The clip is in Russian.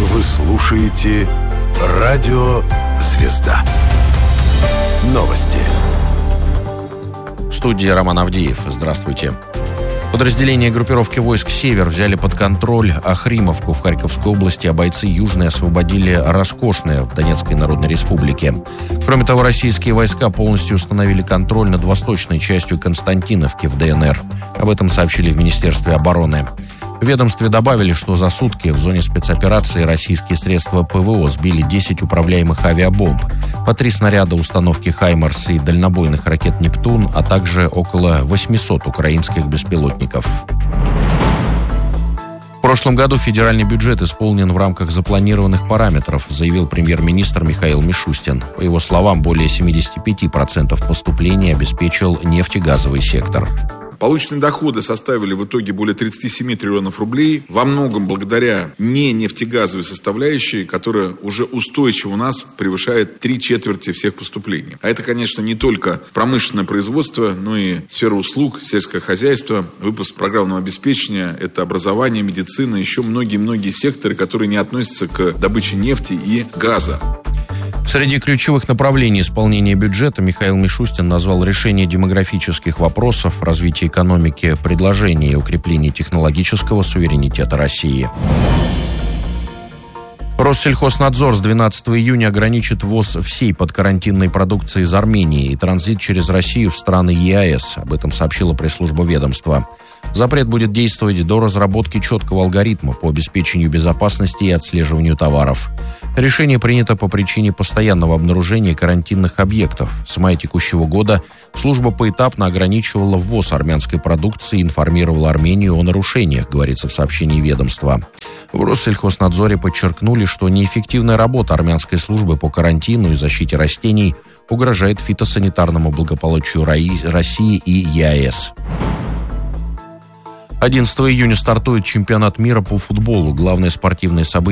Вы слушаете «Радио Звезда». Новости. В студии Роман Авдеев. Здравствуйте. Подразделения группировки войск «Север» взяли под контроль Охримовку в Харьковской области, а бойцы Южной освободили Роскошное в Донецкой Народной Республике. Кроме того, российские войска полностью установили контроль над восточной частью Константиновки в ДНР. Об этом сообщили в Министерстве обороны. В ведомстве добавили, что за сутки в зоне спецоперации российские средства ПВО сбили 10 управляемых авиабомб, по 3 снаряда установки «Хаймарс» и дальнобойных ракет «Нептун», а также около 800 украинских беспилотников. В прошлом году федеральный бюджет исполнен в рамках запланированных параметров, заявил премьер-министр Михаил Мишустин. По его словам, более 75% поступлений обеспечил нефтегазовый сектор. Полученные доходы составили в итоге более 37 триллионов рублей, во многом благодаря не нефтегазовой составляющей, которая уже устойчиво у нас превышает 3/4 всех поступлений. А это, конечно, не только промышленное производство, но и сфера услуг, сельское хозяйство, выпуск программного обеспечения, это образование, медицина, еще многие-многие секторы, которые не относятся к добыче нефти и газа. Среди ключевых направлений исполнения бюджета Михаил Мишустин назвал решение демографических вопросов, развитие экономики, предложение и укрепление технологического суверенитета России. Россельхознадзор с 12 июня ограничит ввоз всей подкарантинной продукции из Армении и транзит через Россию в страны ЕАЭС. Об этом сообщила пресс-служба ведомства. Запрет будет действовать до разработки четкого алгоритма по обеспечению безопасности и отслеживанию товаров. Решение принято по причине постоянного обнаружения карантинных объектов. С мая текущего года служба поэтапно ограничивала ввоз армянской продукции и информировала Армению о нарушениях, говорится в сообщении ведомства. В Россельхознадзоре подчеркнули, что неэффективная работа армянской службы по карантину и защите растений угрожает фитосанитарному благополучию России и ЕАЭС. 11 июня стартует чемпионат мира по футболу. Главное спортивное событие